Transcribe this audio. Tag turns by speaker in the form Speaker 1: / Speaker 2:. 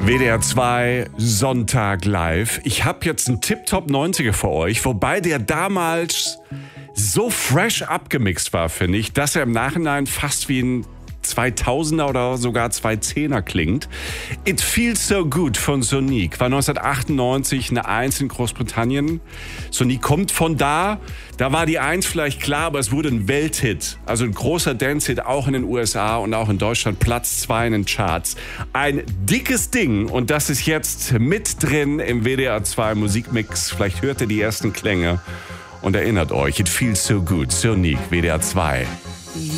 Speaker 1: WDR 2 Sonntag live. Ich habe jetzt einen Tip-Top 90er für euch, wobei der damals so fresh abgemixt war, finde ich, dass er im Nachhinein fast wie ein 2000er oder sogar 2010er klingt. It Feels So Good von Sonique war 1998 eine Eins in Großbritannien. Sonique kommt von da war die Eins vielleicht klar, aber es wurde ein Welthit, also ein großer Dance-Hit, auch in den USA und auch in Deutschland, Platz 2 in den Charts. Ein dickes Ding und das ist jetzt mit drin im WDR 2 Musikmix. Vielleicht hört ihr die ersten Klänge und erinnert euch, It Feels So Good, Sonique, WDR 2.